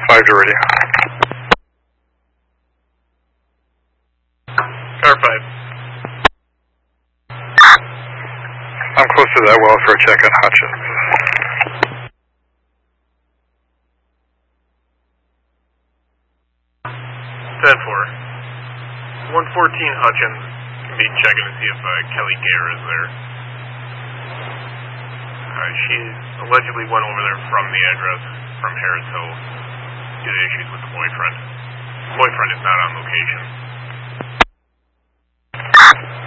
5 to ready. Car 5. I'm close to that well for a check on Hutchins. 10-4. 114 Hutchins can be checking to see if Kelly Gare is there. She allegedly went over there from the address from Harris Hill due to issues with the boyfriend. The boyfriend is not on location.